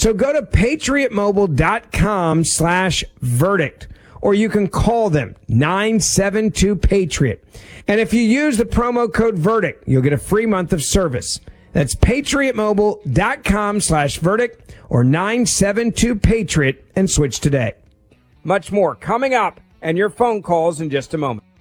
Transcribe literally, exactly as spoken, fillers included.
So go to patriotmobile.com slash verdict, or you can call them nine seven two Patriot. And if you use the promo code verdict, you'll get a free month of service. That's patriotmobile.com slash verdict or nine seven two Patriot and switch today. Much more coming up and your phone calls in just a moment.